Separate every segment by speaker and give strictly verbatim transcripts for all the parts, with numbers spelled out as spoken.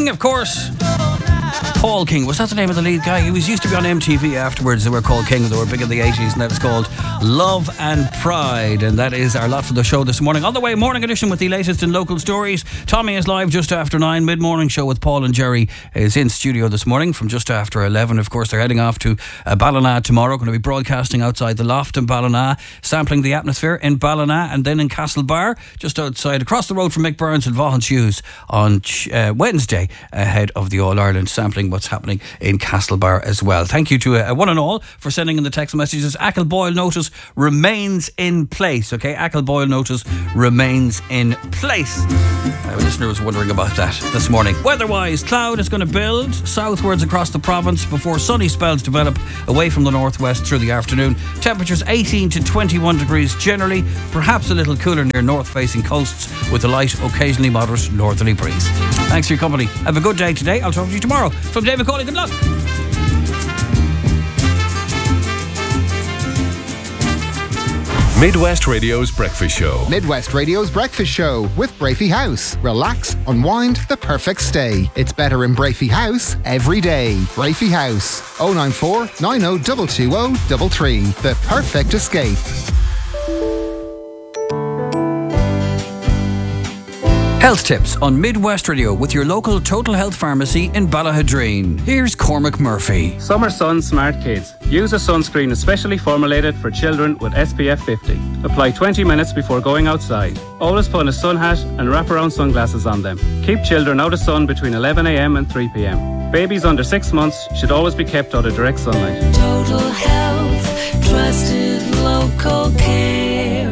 Speaker 1: King, of course. Paul King, was that the name of the lead guy? He was used to be on M T V afterwards. They were called King. They were big in the eighties, and that is called Love and Pride. And that is our lot for the show this morning. On the way, morning edition with the latest in local stories. Tommy is live just after nine. Mid-morning show with Paul and Jerry is in studio this morning from just after eleven. Of course, they're heading off to uh, Ballina tomorrow. Going to be broadcasting outside the Loft in Ballina, sampling the atmosphere in Ballina, and then in Castlebar, just outside, across the road from Mick Burns and Vaughan Hughes on uh, Wednesday, ahead of the All-Ireland, sampling what's happening in Castlebar as well. Thank you to uh, one and all for sending in the text messages. Achill Boyle notice remains in place. Okay, Achill Boyle notice remains in place. Uh, a listener was wondering about that this morning. Weather-wise, cloud is going to build southwards across the province before sunny spells develop away from the northwest through the afternoon. Temperatures eighteen to twenty-one degrees generally, perhaps a little cooler near north-facing coasts with a light, occasionally moderate northerly breeze. Thanks for your company. Have a good day today. I'll talk to you tomorrow. From David Cawley, good luck.
Speaker 2: Midwest Radio's Breakfast Show.
Speaker 3: Midwest Radio's Breakfast Show with Brafey House. Relax, unwind, the perfect stay. It's better in Brafey House every day. Brafey House, oh nine four, nine oh two two oh three three. The perfect escape.
Speaker 1: Health tips on Midwest Radio with your local Total Health Pharmacy in Ballahadreen. Here's Cormac Murphy.
Speaker 4: Summer Sun Smart Kids. Use a sunscreen especially formulated for children with S P F fifty. Apply twenty minutes before going outside. Always put a sun hat and wraparound sunglasses on them. Keep children out of sun between eleven a.m. and three p.m. Babies under six months should always be kept out of direct sunlight.
Speaker 5: Total Health, trusted local care.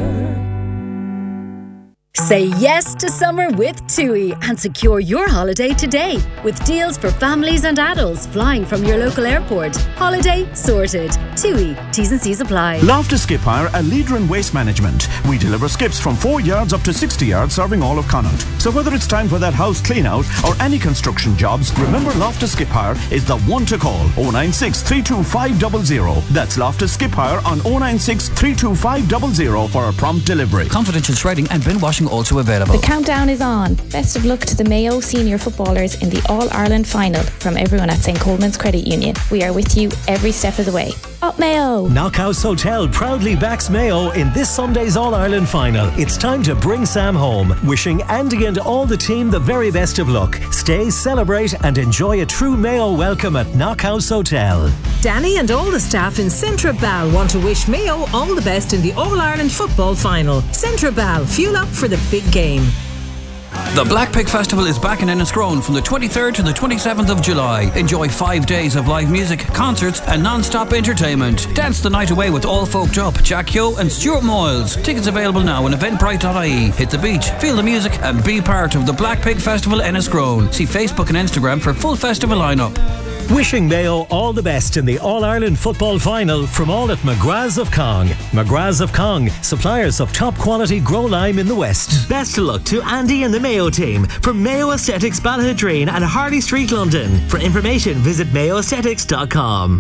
Speaker 6: Say yes to summer with TUI and secure your holiday today with deals for families and adults flying from your local airport. Holiday sorted. TUI. T's and C's apply.
Speaker 7: Loftus Skip Hire, a leader in waste management. We deliver skips from four yards up to sixty yards, serving all of Connaught. So whether it's time for that house clean out or any construction jobs, remember Loftus Skip Hire is the one to call. oh nine six, three two five zero zero. That's Loftus Skip Hire on oh nine six, three two five zero zero for a prompt delivery.
Speaker 1: Confidential shredding and bin washing also available.
Speaker 8: The countdown is on. Best of luck to the Mayo senior footballers in the All-Ireland final from everyone at Saint Coleman's Credit Union. We are with you every step of the way. Up Mayo!
Speaker 9: Knockhouse Hotel proudly backs Mayo in this Sunday's All-Ireland final. It's time to bring Sam home. Wishing Andy and all the team the very best of luck. Stay, celebrate and enjoy a true Mayo welcome at Knockhouse Hotel.
Speaker 10: Danny and all the staff in Centra Bal want to wish Mayo all the best in the All-Ireland football final. Centra Bal, fuel up for the big game.
Speaker 1: The Black Pig Festival is back in Enniscrone from the twenty-third to the twenty-seventh of July. Enjoy five days of live music, concerts and non-stop entertainment. Dance the night away with All Folked Up, Jack Yo and Stuart Moyles. Tickets available now on eventbrite dot I E. Hit the beach, feel the music and be part of the Black Pig Festival Enniscrone. See Facebook and Instagram for full festival lineup.
Speaker 9: Wishing Mayo all the best in the All-Ireland football final from all at McGrath's of Cong. McGrath's of Cong, suppliers of top quality grow lime in the West.
Speaker 11: Best of luck to Andy and the Mayo team from Mayo Aesthetics Ballahadreen and Harley Street, London. For information, visit mayo aesthetics dot com.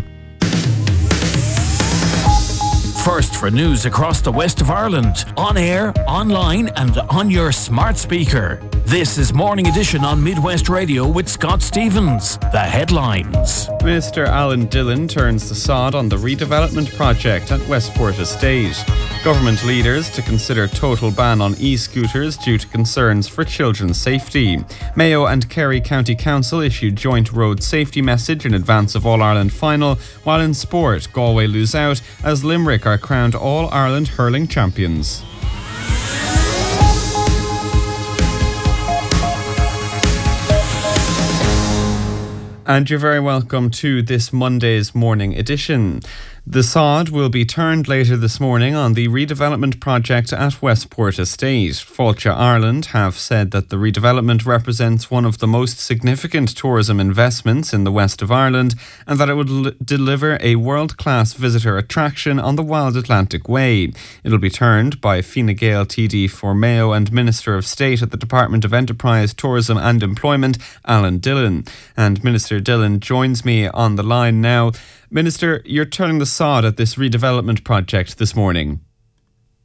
Speaker 12: First for news across the west of Ireland, on air, online and on your smart speaker. This is Morning Edition on Midwest Radio with Scott Stevens. The headlines.
Speaker 13: Minister Alan Dillon turns the sod on the redevelopment project at Westport Estate. Government leaders to consider total ban on e-scooters due to concerns for children's safety. Mayo and Kerry County Council issued joint road safety message in advance of All-Ireland final, while in sport, Galway lose out as Limerick are crowned All-Ireland hurling champions. And you're very welcome to this Monday's morning edition. The sod will be turned later this morning on the redevelopment project at Westport Estate. Fáilte Ireland have said that the redevelopment represents one of the most significant tourism investments in the west of Ireland and that it would l- deliver a world-class visitor attraction on the Wild Atlantic Way. It'll be turned by Fine Gael T D for Mayo and Minister of State at the Department of Enterprise, Tourism and Employment, Alan Dillon. And Minister Dillon joins me on the line now. Minister, you're turning the sod at this redevelopment project this morning.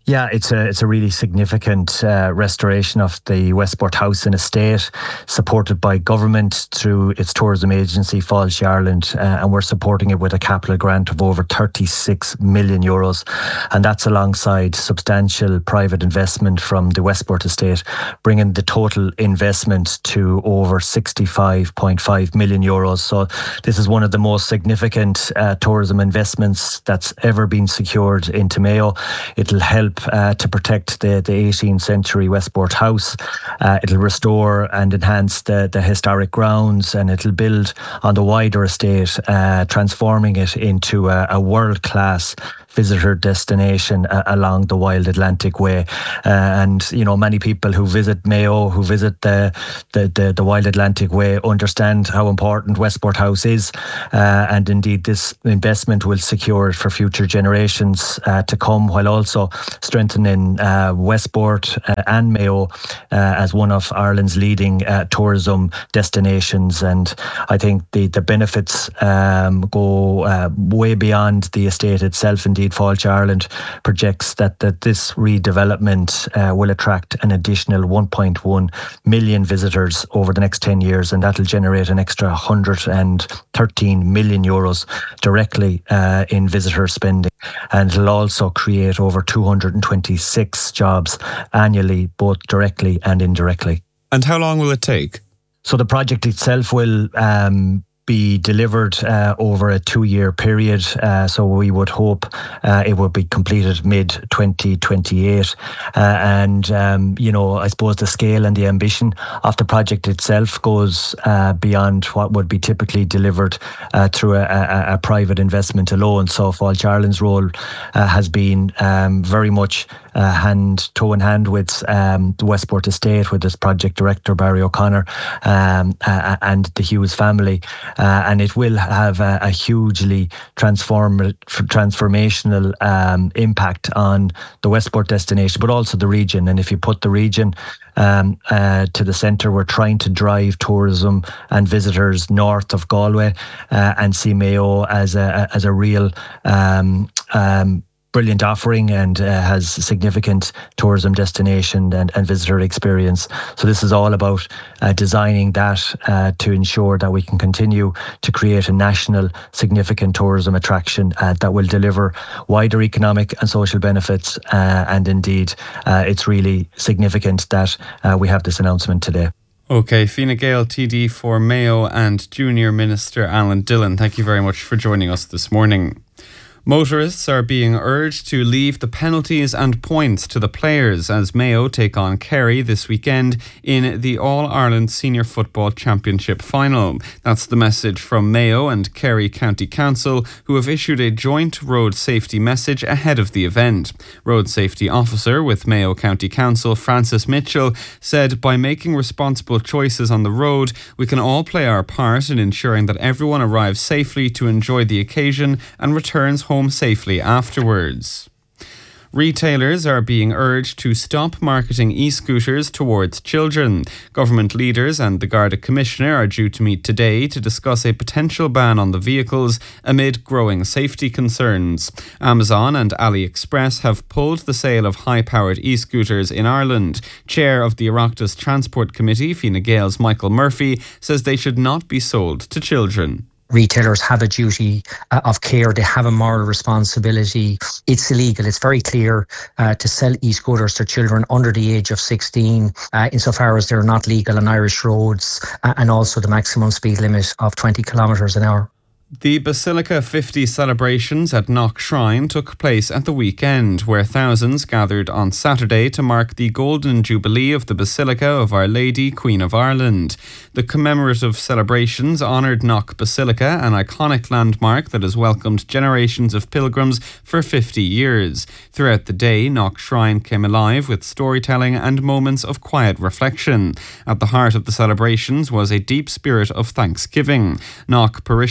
Speaker 14: Yeah, it's a it's a really significant uh, restoration of the Westport House and Estate, supported by government through its tourism agency, Fáilte Ireland, uh, and we're supporting it with a capital grant of over thirty-six million euros, and that's alongside substantial private investment from the Westport Estate, bringing the total investment to over sixty-five point five million euros. So this is one of the most significant uh, tourism investments that's ever been secured into Mayo. It'll help Uh, to protect the, the eighteenth century Westport House. Uh, it'll restore and enhance the, the historic grounds, and it'll build on the wider estate, uh, transforming it into a, a world-class visitor destination uh, along the Wild Atlantic Way. Uh, and, you know, many people who visit Mayo, who visit the, the, the, the Wild Atlantic Way, understand how important Westport House is. Uh, and indeed, this investment will secure it for future generations uh, to come, while also strengthening uh, Westport uh, and Mayo uh, as one of Ireland's leading uh, tourism destinations. And I think the, the benefits um, go uh, way beyond the estate itself. Indeed, Fáilte Ireland projects that, that this redevelopment uh, will attract an additional one point one million visitors over the next ten years, and that'll generate an extra one hundred thirteen million euros directly uh, in visitor spending. And it'll also create over two hundred twenty-six jobs annually, both directly and indirectly.
Speaker 13: And how long will it take?
Speaker 14: So the project itself will um, be delivered uh, over a two-year period. Uh, so we would hope uh, it would be completed mid twenty twenty-eight. Uh, and, um, you know, I suppose the scale and the ambition of the project itself goes uh, beyond what would be typically delivered uh, through a, a, a private investment alone. So Fáilte Ireland's role uh, has been um, very much uh, hand, toe in hand with um, the Westport Estate, with its project director, Barry O'Connor, um, uh, and the Hughes family. Uh, and it will have a, a hugely transform, transformational um, impact on the Westport destination, but also the region. And if you put the region um, uh, to the centre, we're trying to drive tourism and visitors north of Galway uh, and see Mayo as a as a real um, um, brilliant offering, and uh, has significant tourism destination and, and visitor experience. So this is all about uh, designing that uh, to ensure that we can continue to create a national significant tourism attraction uh, that will deliver wider economic and social benefits. Uh, and indeed, uh, it's really significant that uh, we have this announcement today.
Speaker 13: Okay, Fine Gael, T D for Mayo, and Junior Minister Alan Dillon, thank you very much for joining us this morning. Motorists are being urged to leave the penalties and points to the players as Mayo take on Kerry this weekend in the All-Ireland Senior Football Championship final. That's the message from Mayo and Kerry County Council, who have issued a joint road safety message ahead of the event. Road Safety Officer with Mayo County Council, Francis Mitchell, said by making responsible choices on the road, we can all play our part in ensuring that everyone arrives safely to enjoy the occasion and returns home safely afterwards. Retailers are being urged to stop marketing e-scooters towards children. Government leaders and the Garda Commissioner are due to meet today to discuss a potential ban on the vehicles amid growing safety concerns. Amazon and AliExpress have pulled the sale of high-powered e-scooters in Ireland. Chair of the Oireachtas Transport Committee, Fine Gael's Michael Murphy, says they should not be sold to children.
Speaker 15: Retailers have a duty uh, of care. They have a moral responsibility. It's illegal. It's very clear uh, to sell e-scooters to children under the age of sixteen, uh, insofar as they're not legal on Irish roads, uh, and also the maximum speed limit of twenty kilometres an hour.
Speaker 13: The Basilica fifty celebrations at Knock Shrine took place at the weekend, where thousands gathered on Saturday to mark the Golden Jubilee of the Basilica of Our Lady, Queen of Ireland. The commemorative celebrations honoured Knock Basilica, an iconic landmark that has welcomed generations of pilgrims for fifty years. Throughout the day, Knock Shrine came alive with storytelling and moments of quiet reflection. At the heart of the celebrations was a deep spirit of thanksgiving. Knock parishioners and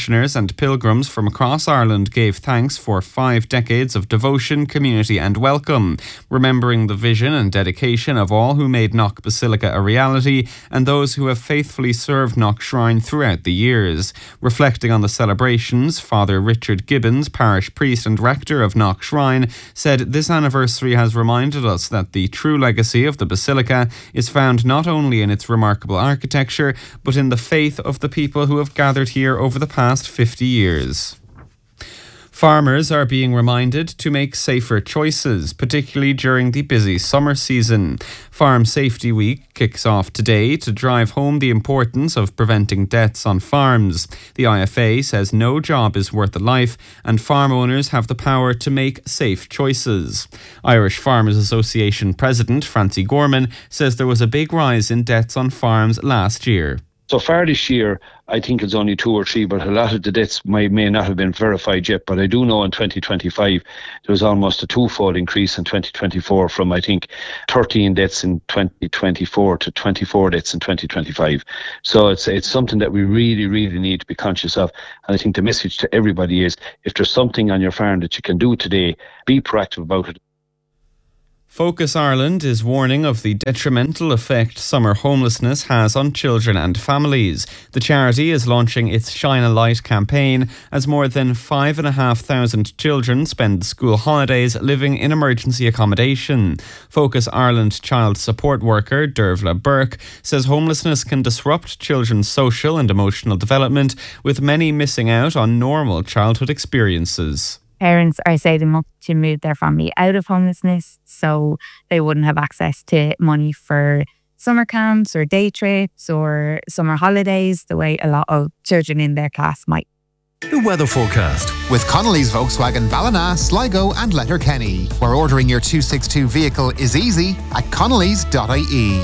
Speaker 13: and pilgrims from across Ireland gave thanks for five decades of devotion, community and welcome, remembering the vision and dedication of all who made Knock Basilica a reality and those who have faithfully served Knock Shrine throughout the years. Reflecting on the celebrations, Father Richard Gibbons, parish priest and rector of Knock Shrine, said this anniversary has reminded us that the true legacy of the Basilica is found not only in its remarkable architecture, but in the faith of the people who have gathered here over the past fifty years. Farmers are being reminded to make safer choices, particularly during the busy summer season. Farm Safety Week kicks off today to drive home the importance of preventing deaths on farms. The I F A says no job is worth a life and farm owners have the power to make safe choices. Irish Farmers Association President Francie Gorman says there was a big rise in deaths on farms last year.
Speaker 16: So far this year, I think it's only two or three, but a lot of the deaths may, may not have been verified yet. But I do know in twenty twenty-five, there was almost a twofold increase in twenty twenty-four from, I think, thirteen deaths in twenty twenty-four to twenty-four deaths in twenty twenty-five. So it's it's something that we really, really need to be conscious of. And I think the message to everybody is, if there's something on your farm that you can do today, be proactive about it.
Speaker 13: Focus Ireland is warning of the detrimental effect summer homelessness has on children and families. The charity is launching its Shine a Light campaign as more than five and a half thousand children spend school holidays living in emergency accommodation. Focus Ireland child support worker Dervla Burke says homelessness can disrupt children's social and emotional development, with many missing out on normal childhood experiences.
Speaker 17: Parents are saving up to move their family out of homelessness so they wouldn't have access to money for summer camps or day trips or summer holidays the way a lot of children in their class might.
Speaker 9: The weather forecast
Speaker 3: with Connolly's Volkswagen Ballina, Sligo and Letterkenny, where ordering your two sixty-two vehicle is easy at connellys dot I E.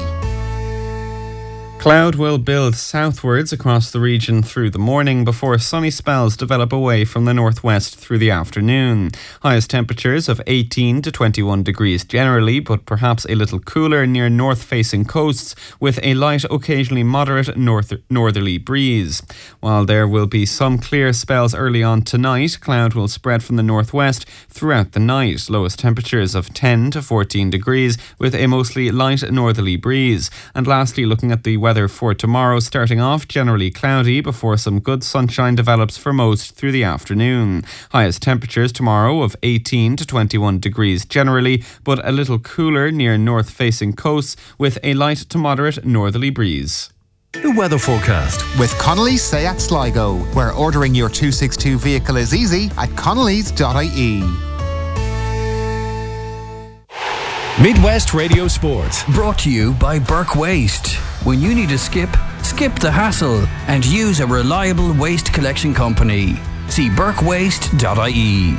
Speaker 13: Cloud will build southwards across the region through the morning before sunny spells develop away from the northwest through the afternoon. Highest temperatures of eighteen to twenty-one degrees generally, but perhaps a little cooler near north-facing coasts with a light, occasionally moderate north- northerly breeze. While there will be some clear spells early on tonight, cloud will spread from the northwest throughout the night. Lowest temperatures of ten to fourteen degrees with a mostly light northerly breeze. And lastly, looking at the weather for tomorrow, starting off generally cloudy before some good sunshine develops for most through the afternoon. Highest temperatures tomorrow of eighteen to twenty-one degrees generally, but a little cooler near north-facing coasts with a light to moderate northerly breeze.
Speaker 9: The weather forecast
Speaker 3: with Connolly's Seat Sligo, where ordering your two sixty-two vehicle is easy at connellys dot I E.
Speaker 9: Midwest Radio Sport.
Speaker 1: Brought to you by Burke Waste. When you need a skip, skip the hassle and use a reliable waste collection company. See burke waste dot I E.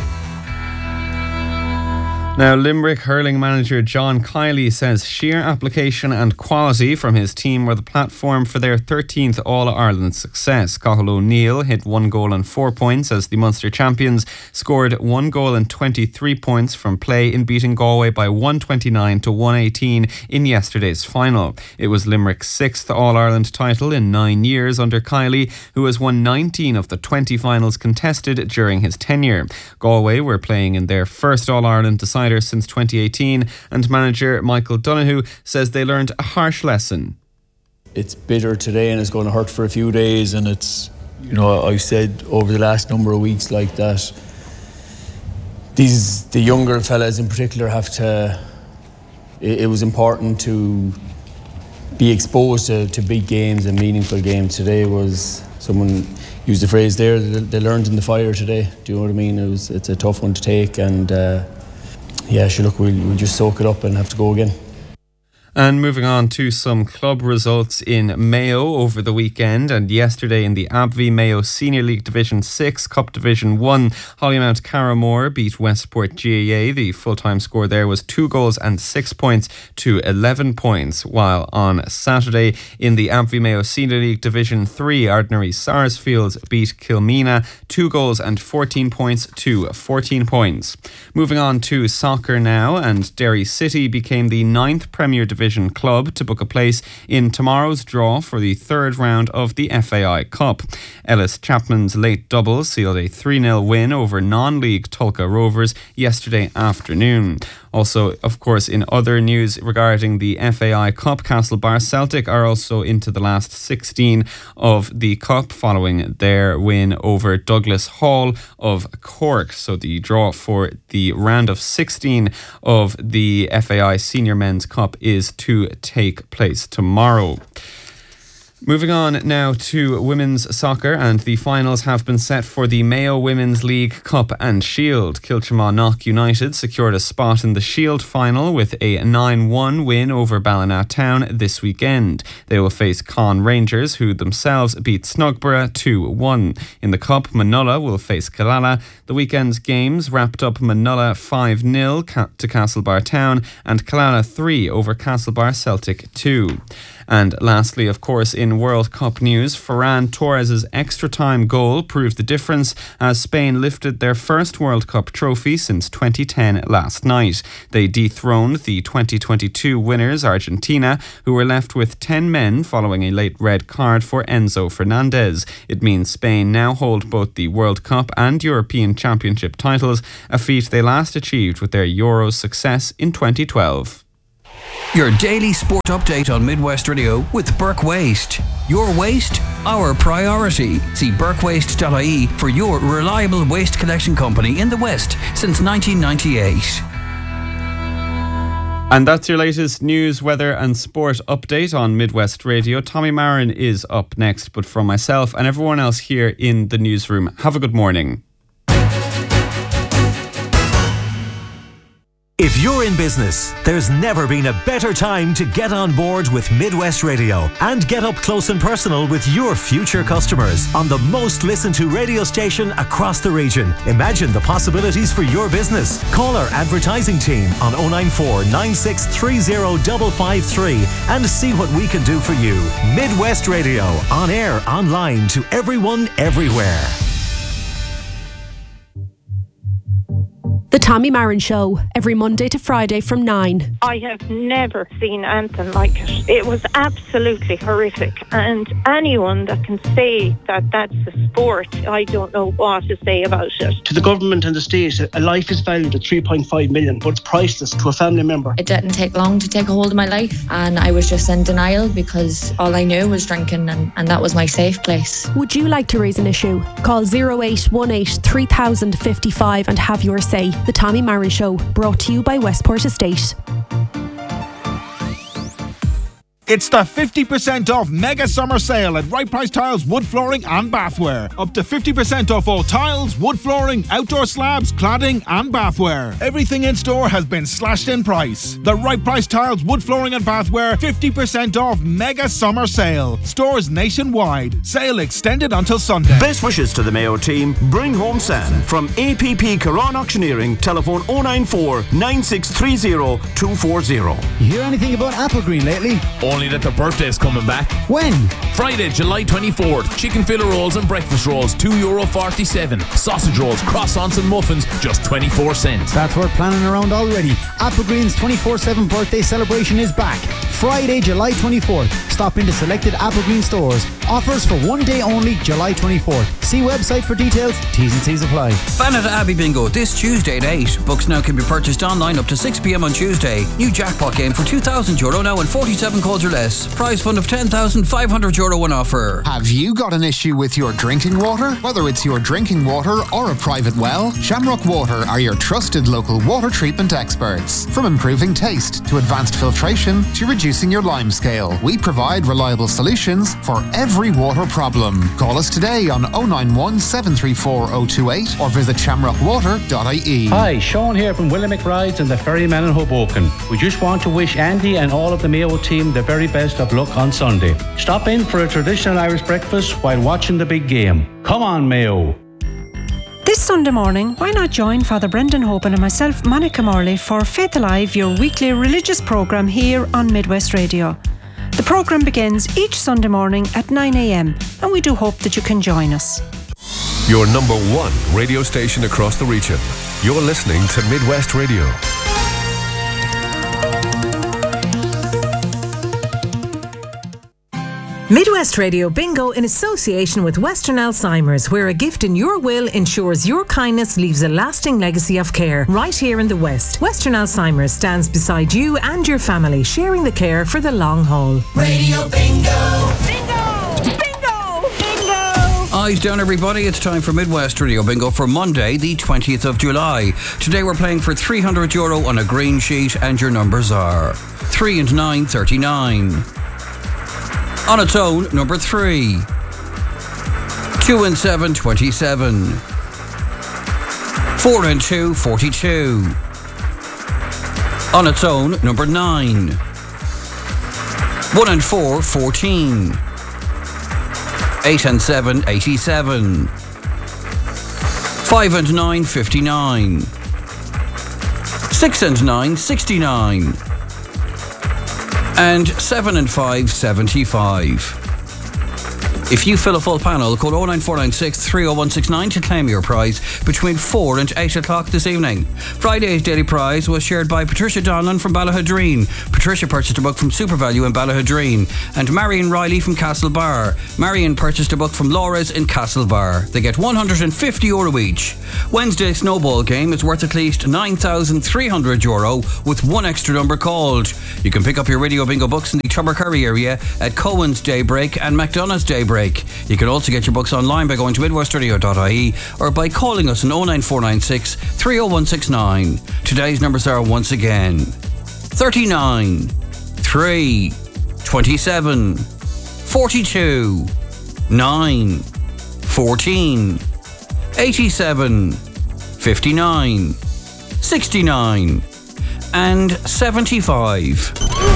Speaker 13: Now, Limerick hurling manager John Kiley says sheer application and quality from his team were the platform for their thirteenth All-Ireland success. Cathal O'Neill hit one goal and four points as the Munster champions scored one goal and twenty-three points from play in beating Galway by one twenty-nine to one eighteen in yesterday's final. It was Limerick's sixth All-Ireland title in nine years under Kiley, who has won nineteen of the twenty finals contested during his tenure. Galway were playing in their first All-Ireland decider since twenty eighteen, and manager Michael Donoghue says they learned a harsh lesson.
Speaker 18: It's bitter today and it's going to hurt for a few days, and it's, you know, I've said over the last number of weeks like that these the younger fellas in particular have to it, it was important to be exposed to, to big games and meaningful games. Today was, someone used the phrase there, they, they learned in the fire today. Do you know what I mean? It was it's a tough one to take, and uh, yeah, sure, look, we'll, we'll just soak it up and have to go again.
Speaker 13: And moving on to some club results in Mayo over the weekend and yesterday in the A B V Mayo Senior League Division six Cup Division one. Hollymount Carramore beat Westport G A A. The full-time score there was two goals and six points to eleven points. While on Saturday in the A B V Mayo Senior League Division three, Ardnary Sarsfields beat Kilmena two goals and fourteen points to fourteen points. Moving on to soccer now, and Derry City became the ninth Premier Division Division club to book a place in tomorrow's draw for the third round of the F A I Cup. Ellis Chapman's late double sealed a three nil win over non-league Tulka Rovers yesterday afternoon. Also, of course, in other news regarding the F A I Cup, Castlebar Celtic are also into the last sixteen of the Cup following their win over Douglas Hall of Cork. So the draw for the round of sixteen of the F A I Senior Men's Cup is to take place tomorrow. Moving on now to women's soccer, and the finals have been set for the Mayo Women's League Cup and Shield. Kilchamaugh United secured a spot in the Shield final with a nine one win over Ballina Town this weekend. They will face Con Rangers, who themselves beat Snugborough two one. In the Cup, Manulla will face Killala. The weekend's games wrapped up Manulla five nil to Castlebar Town and Killala three over Castlebar Celtic two. And lastly, of course, in World Cup news, Ferran Torres' extra-time goal proved the difference as Spain lifted their first World Cup trophy since twenty ten last night. They dethroned the twenty twenty-two winners, Argentina, who were left with ten men following a late red card for Enzo Fernandez. It means Spain now hold both the World Cup and European Championship titles, a feat they last achieved with their Euros success in twenty twelve.
Speaker 1: Your daily sport update on Midwest Radio with Burke Waste. Your waste, our priority. See burke waste dot I E for your reliable waste collection company in the West since nineteen ninety-eight.
Speaker 13: And that's your latest news, weather and sport update on Midwest Radio. Tommy Marin is up next, but from myself and everyone else here in the newsroom, have a good morning.
Speaker 9: If you're in business, there's never been a better time to get on board with Midwest Radio and get up close and personal with your future customers on the most listened to radio station across the region. Imagine the possibilities for your business. Call our advertising team on oh nine four, nine six three oh, five five three and see what we can do for you. Midwest Radio, on air, online, to everyone, everywhere.
Speaker 19: The Tommy Marin Show, every Monday to Friday from nine.
Speaker 20: I have never seen anything like it. It was absolutely horrific. And anyone that can say that that's a sport, I don't know what to say about it.
Speaker 21: To the government and the state, a life is valued at three point five million, but it's priceless to a family member.
Speaker 22: It didn't take long to take a hold of my life, and I was just in denial because all I knew was drinking, and, and that was my safe place.
Speaker 19: Would you like to raise an issue? Call oh eight one eight, three thousand fifty-five and have your say. The Tommy Marin Show, brought to you by Westport Estate.
Speaker 23: It's the fifty percent off mega summer sale at Right Price Tiles, wood flooring and bathware. Up to fifty percent off all tiles, wood flooring, outdoor slabs, cladding and bathware. Everything in store has been slashed in price. The Right Price Tiles, wood flooring and bathware, fifty percent off mega summer sale. Stores nationwide. Sale extended until Sunday.
Speaker 7: Best wishes to the Mayo team. Bring home Sam. From A P P Caron Auctioneering, telephone oh nine four, nine six three oh, two four oh.
Speaker 24: You hear anything about Applegreen lately?
Speaker 12: Only that their birthday's coming back.
Speaker 24: When?
Speaker 12: Friday, July twenty-fourth. Chicken fillet rolls and breakfast rolls, two euro forty-seven. Sausage rolls, croissants and muffins, just twenty-four cents.
Speaker 24: That's worth planning around already. Applegreen's twenty-four seven birthday celebration is back. Friday, July twenty-fourth. Stop into selected Applegreen stores. Offers for one day only, July twenty-fourth. See website for details. T's and C's apply.
Speaker 1: Banat Abbey Bingo this Tuesday at eight. Books now can be purchased online up to six p m on Tuesday. New jackpot game for two thousand euro now and forty-seven calls or less. Prize fund of ten thousand five hundred euro on offer.
Speaker 3: Have you got an issue with your drinking water? Whether it's your drinking water or a private well, Shamrock Water are your trusted local water treatment experts. From improving taste to advanced filtration to reducing your lime scale, we provide reliable solutions for every water problem. Call us today on oh nine one, seven three four, oh two eight or visit shamrock water dot I E.
Speaker 25: Hi, Sean here from Willie McBride's and the Ferryman in Hoboken. We just want to wish Andy and all of the Mayo team the very best of luck on Sunday. Stop in for a traditional Irish breakfast while watching the big game. Come on, Mayo.
Speaker 26: This Sunday morning, why not join Father Brendan Hoban and myself, Monica Morley, for Faith Alive, your weekly religious programme here on Midwest Radio. The programme begins each Sunday morning at nine a m and we do hope that you can join us.
Speaker 2: Your number one radio station across the region. You're listening to Midwest Radio.
Speaker 4: Midwest Radio Bingo in association with Western Alzheimer's, where a gift in your will ensures your kindness leaves a lasting legacy of care. Right here in the West, Western Alzheimer's stands beside you and your family, sharing the care for the long haul.
Speaker 5: Radio Bingo!
Speaker 1: Eyes down, everybody. It's time for Midwest Radio Bingo for Monday, the twentieth of July. Today we're playing for three hundred euro on a green sheet, and your numbers are three and nine, thirty-nine. On its own, number three. two and seven, twenty-seven. four and two, forty-two. On its own, number nine. one and four, fourteen. eight and seven, eighty-seven. five and nine, fifty-nine. six and nine, sixty-nine. And seven and five, seventy-five. If you fill a full panel, call oh nine four nine six, three oh one six nine to claim your prize between four and eight o'clock this evening. Friday's daily prize was shared by Patricia Donlan from Ballahadreen. Patricia purchased a book from SuperValue in Ballahadreen. And Marion Riley from Castlebar. Marion purchased a book from Laura's in Castlebar. They get one hundred fifty euro each. Wednesday's snowball game is worth at least nine thousand three hundred euro with one extra number called. You can pick up your Radio Bingo books in the Tubbercurry area at Cohen's Daybreak and McDonough's Daybreak. You can also get your books online by going to midwest radio dot I E or by calling us on oh nine four nine six, three oh one six nine. Today's numbers are once again thirty-nine, three, twenty-seven, forty-two, nine, fourteen, eighty-seven, fifty-nine, sixty-nine, and seventy-five.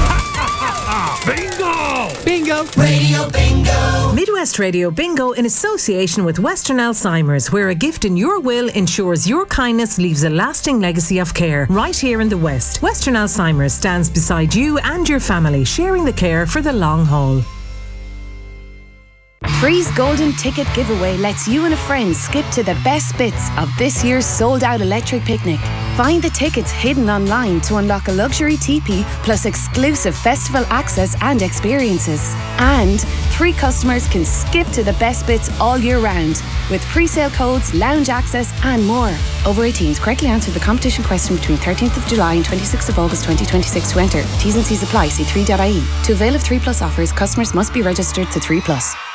Speaker 5: Bingo!
Speaker 4: Bingo!
Speaker 5: Radio Bingo!
Speaker 4: Midwest Radio Bingo in association with Western Alzheimer's, where a gift in your will ensures your kindness leaves a lasting legacy of care. Right here in the West, Western Alzheimer's stands beside you and your family, sharing the care for the long haul.
Speaker 6: Free's Golden Ticket Giveaway lets you and a friend skip to the best bits of this year's sold-out electric picnic. Find the tickets hidden online to unlock a luxury teepee plus exclusive festival access and experiences. And three customers can skip to the best bits all year round with pre-sale codes, lounge access and more. Over eighteens, correctly answer the competition question between thirteenth of July and twenty-sixth of August twenty twenty-six to enter. T's and C's apply. See three dot I E. To avail of three plus offers, customers must be registered to three plus.